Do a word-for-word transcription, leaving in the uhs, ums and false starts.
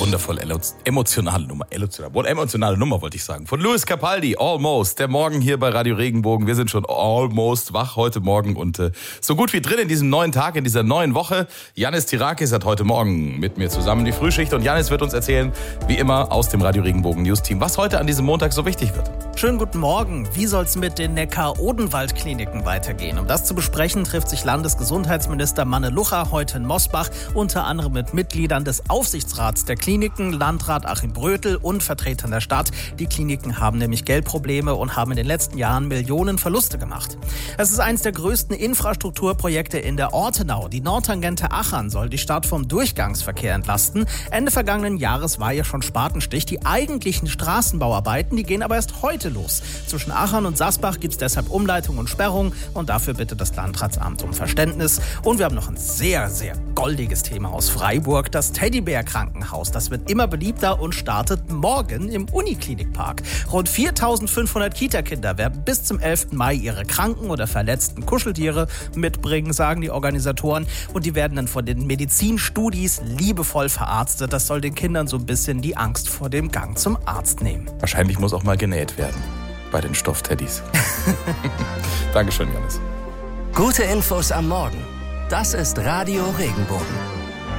wundervoll emotionale Nummer. Emotionale, emotionale Nummer wollte ich sagen. Von Louis Capaldi, Almost. Der Morgen hier bei Radio Regenbogen. Wir sind schon almost wach heute Morgen und äh, so gut wie drin in diesem neuen Tag, in dieser neuen Woche. Janis Tirakis hat heute Morgen mit mir zusammen die Frühschicht und Janis wird uns erzählen, wie immer aus dem Radio Regenbogen News Team, was heute an diesem Montag so wichtig wird. Schönen guten Morgen. Wie soll es mit den Neckar-Odenwald-Kliniken weitergehen? Um das zu besprechen, trifft sich Landesgesundheitsminister Manne Lucha heute in Mosbach, unter anderem mit Mitgliedern des Aufsichtsrats der Kliniken, Landrat Achim Brötel und Vertretern der Stadt. Die Kliniken haben nämlich Geldprobleme und haben in den letzten Jahren Millionen Verluste gemacht. Es ist eines der größten Infrastrukturprojekte in der Ortenau. Die Nordtangente Achern soll die Stadt vom Durchgangsverkehr entlasten. Ende vergangenen Jahres war ja schon Spatenstich. Die eigentlichen Straßenbauarbeiten, die gehen aber erst heute los. Zwischen Achern und Sasbach gibt es deshalb Umleitung und Sperrung und dafür bittet das Landratsamt um Verständnis. Und wir haben noch ein sehr, sehr goldiges Thema aus Freiburg, das Teddybär-Krankenhaus. Das wird immer beliebter und startet morgen im Uniklinikpark. Rund viertausendfünfhundert Kita-Kinder werden bis zum elften Mai ihre kranken oder verletzten Kuscheltiere mitbringen, sagen die Organisatoren. Und die werden dann von den Medizinstudis liebevoll verarztet. Das soll den Kindern so ein bisschen die Angst vor dem Gang zum Arzt nehmen. Wahrscheinlich muss auch mal genäht werden bei den Stoffteddys. Dankeschön, Janis. Gute Infos am Morgen. Das ist Radio Regenbogen.